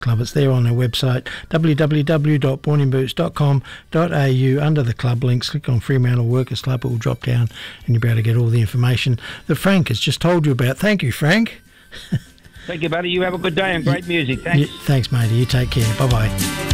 Club. It's there on their website, www.borninboots.com.au. Under the club links, click on Fremantle Workers Club. It will drop down and you'll be able to get all the information that Frank has just told you about. Thank you, Frank. Thank you, buddy. You have a good day and great music. Thanks. Thanks, matey. You take care. Bye-bye.